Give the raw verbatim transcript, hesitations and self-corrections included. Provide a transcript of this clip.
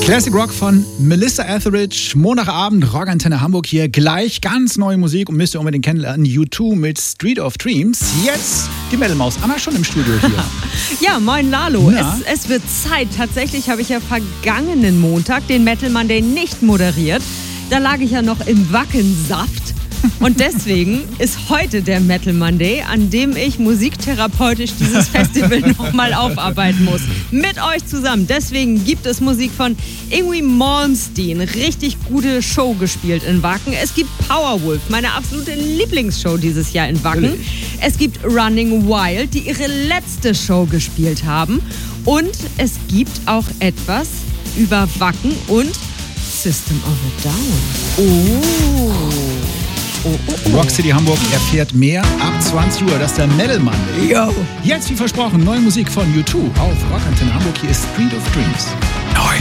Classic Rock von Melissa Etheridge, Montagabend, Rockantenne Hamburg hier. Gleich ganz neue Musik und müsst ihr unbedingt kennenlernen. U zwei mit Street of Dreams. Jetzt die Metal-Maus. Anna schon im Studio hier. Ja, moin Lalo. Es, es wird Zeit. Tatsächlich habe ich ja vergangenen Montag den Metal Monday nicht moderiert. Da lag ich ja noch im Wackensaft. Und deswegen ist heute der Metal Monday, an dem ich musiktherapeutisch dieses Festival nochmal aufarbeiten muss. Mit euch zusammen. Deswegen gibt es Musik von Yngwie Malmsteen. Richtig gute Show gespielt in Wacken. Es gibt Powerwolf, meine absolute Lieblingsshow dieses Jahr in Wacken. Es gibt Running Wild, die ihre letzte Show gespielt haben. Und es gibt auch etwas über Wacken und System of a Down. Oh. Oh, oh, oh. Rock City Hamburg erfährt mehr ab zwanzig Uhr. Das ist der Metal Monday. Yo. Jetzt, wie versprochen, neue Musik von U zwei auf Rockantenne Hamburg. Hier ist Street of Dreams. Neu.